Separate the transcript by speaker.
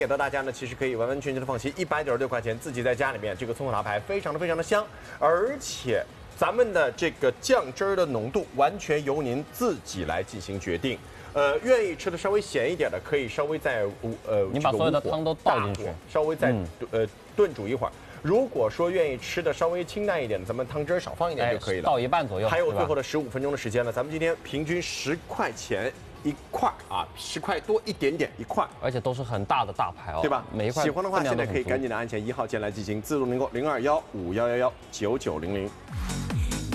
Speaker 1: 给到大家呢，其实可以完完全全的放心，196块钱自己在家里面这个葱油塔牌非常的香，而且咱们的这个酱汁儿的浓度完全由您自己来进行决定。愿意吃的稍微咸一点的，可以稍微在
Speaker 2: 你把所有的汤都倒进去，
Speaker 1: 稍微再炖煮一会儿。如果说愿意吃的稍微清淡一点，咱们汤汁少放一点就可以了，
Speaker 2: 倒一半左右。
Speaker 1: 还有最后的15分钟的时间了，咱们今天平均10块钱。1块啊，10块多一点点1块，
Speaker 2: 而且都是很大的大牌哦，
Speaker 1: 对吧？
Speaker 2: 每一块
Speaker 1: 喜欢的话，现在可以赶紧的按前1号键来进行自动订购，0215119900。